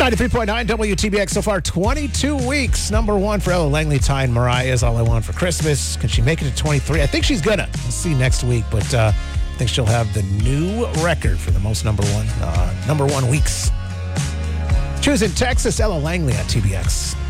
93.9 WTBX so far, 22 weeks. Number one for Ella Langley, Ty and Mariah's All I Want for Christmas. Can she make it to 23? I think she's gonna. We'll see next week, but I think she'll have the new record for the most number one weeks. Choosing Texas, Ella Langley on TBX.